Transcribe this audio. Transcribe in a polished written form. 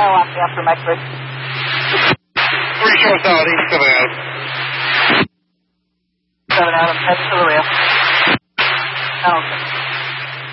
airlock after Metro. 3 shows out, east of Adam. 7 Adam, head to the rail. Allison.